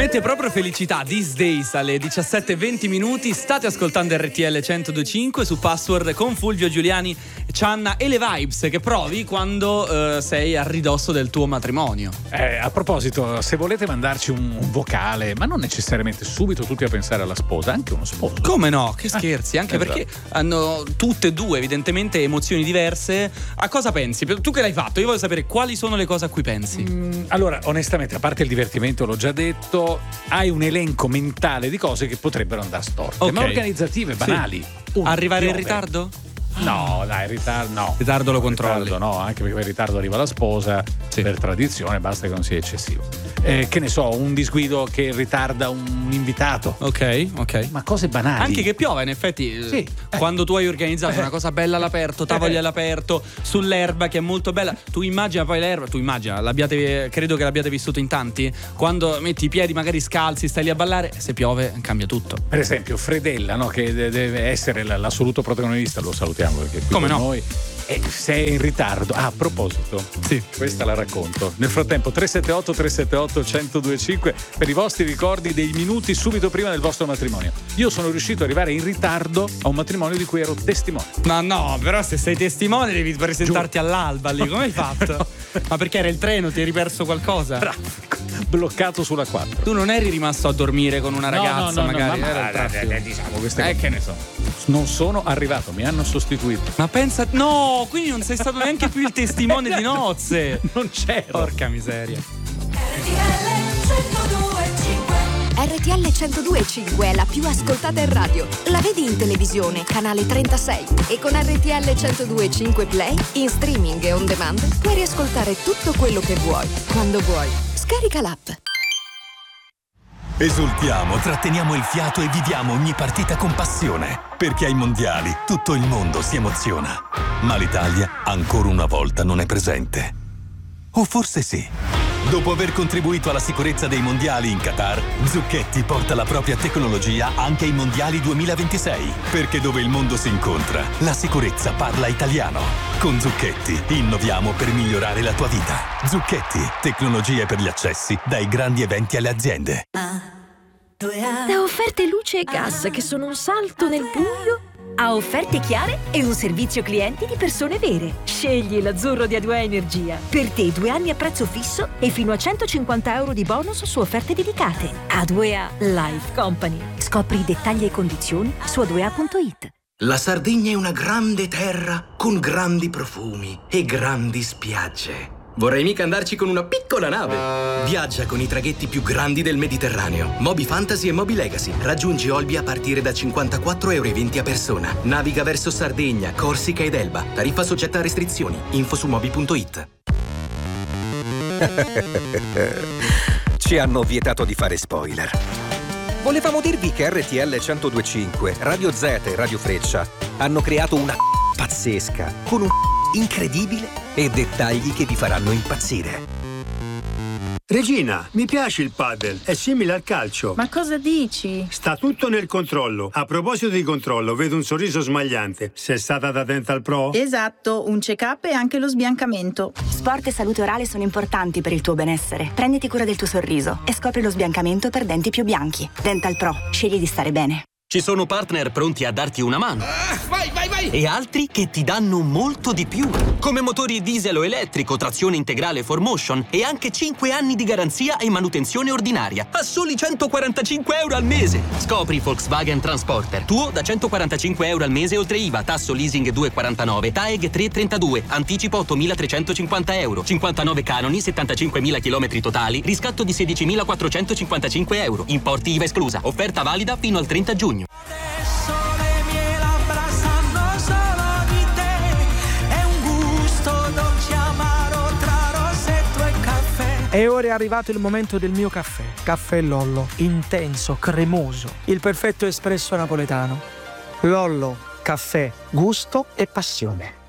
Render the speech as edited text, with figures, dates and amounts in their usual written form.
Mette proprio felicità. These days alle 17:20. State ascoltando RTL 102.5 su Password con Fulvio Giuliani, Cianna e le vibes che provi quando sei a ridosso del tuo matrimonio. A proposito, se volete mandarci un vocale, ma non necessariamente subito tutti a pensare alla sposa, anche uno sposo. Come no? Che scherzi, anche esatto. Perché hanno tutte e due evidentemente emozioni diverse. A cosa pensi? Tu che l'hai fatto, io voglio sapere quali sono le cose a cui pensi. Allora, onestamente, a parte il divertimento, l'ho già detto, hai un elenco mentale di cose che potrebbero andare storte, Okay. ma organizzative, banali. Sì. Arrivare in ritardo? No, dai, ritardo no. Ritardo lo controlli. Ritardo no, anche perché in ritardo arriva la sposa, Sì. per tradizione, basta che non sia eccessivo. Che ne so, un disguido che ritarda un invitato. Ok. Ma cose banali. Anche che piova, in effetti, Sì. quando tu hai organizzato una cosa bella all'aperto, tavoli all'aperto, sull'erba che è molto bella, tu immagina poi l'erba, credo che l'abbiate vissuto in tanti, quando metti i piedi magari scalzi, stai lì a ballare, se piove cambia tutto. Per esempio Fredella, no, che deve essere l'assoluto protagonista, lo salutiamo perché qui Come con no? noi. E se è in ritardo, a proposito, Sì. questa la racconto. Nel frattempo 378-378-1025 per i vostri ricordi dei minuti subito prima del vostro matrimonio. Io sono riuscito ad arrivare in ritardo a un matrimonio di cui ero testimone. Ma no, però se sei testimone devi presentarti all'alba lì, come hai fatto? Ma perché era il treno, ti eri perso qualcosa? Traffico, bloccato sulla 4. Tu non eri rimasto a dormire con una ragazza, magari? Era il traffico. Diciamo queste cose. Che ne so. Non sono arrivato, mi hanno sostituito. Ma pensa, no, quindi non sei stato neanche più il testimone di nozze. Non c'ero. Porca miseria. RTL 102.5 è la più ascoltata in radio. La vedi in televisione, canale 36. E con RTL 102.5 Play, in streaming e on demand, puoi riascoltare tutto quello che vuoi, quando vuoi. Scarica l'app. Esultiamo, tratteniamo il fiato e viviamo ogni partita con passione. Perché ai mondiali tutto il mondo si emoziona. Ma l'Italia ancora una volta non è presente. O forse sì. Dopo aver contribuito alla sicurezza dei mondiali in Qatar, Zucchetti porta la propria tecnologia anche ai mondiali 2026. Perché dove il mondo si incontra, la sicurezza parla italiano. Con Zucchetti innoviamo per migliorare la tua vita. Zucchetti, tecnologie per gli accessi dai grandi eventi alle aziende. Da offerte luce e gas che sono un salto nel buio a offerte chiare e un servizio clienti di persone vere. Scegli l'azzurro di A2A Energia. Per te 2 anni a prezzo fisso e fino a 150 euro di bonus su offerte dedicate. A2A Life Company. Scopri i dettagli e condizioni su a2a.it. La Sardegna è una grande terra con grandi profumi e grandi spiagge. Vorrei mica andarci con una piccola nave. Viaggia con i traghetti più grandi del Mediterraneo. Moby Fantasy e Moby Legacy. Raggiungi Olbia a partire da 54,20 € a persona. Naviga verso Sardegna, Corsica ed Elba. Tariffa soggetta a restrizioni. Info su moby.it. Ci hanno vietato di fare spoiler. Volevamo dirvi che RTL 102.5, Radio Z e Radio Freccia hanno creato una pazzesca con un incredibile e dettagli che vi faranno impazzire. Regina, mi piace il padel, è simile al calcio. Ma cosa dici? Sta tutto nel controllo. A proposito di controllo, vedo un sorriso smagliante. Sei stata da Dental Pro? Esatto, un check-up e anche lo sbiancamento. Sport e salute orale sono importanti per il tuo benessere. Prenditi cura del tuo sorriso e scopri lo sbiancamento per denti più bianchi. Dental Pro, scegli di stare bene. Ci sono partner pronti a darti una mano. Vai! E altri che ti danno molto di più. Come motori diesel o elettrico, trazione integrale 4Motion e anche 5 anni di garanzia e manutenzione ordinaria. A soli 145 euro al mese. Scopri Volkswagen Transporter. Tuo da 145 euro al mese oltre IVA, tasso leasing 2,49, TAEG 3,32, anticipo 8.350 euro, 59 canoni, 75.000 chilometri totali, riscatto di 16.455 euro. Importi IVA esclusa. Offerta valida fino al 30 giugno. E ora è arrivato il momento del mio caffè. Caffè Lollo, intenso, cremoso, il perfetto espresso napoletano. Lollo, caffè, gusto e passione.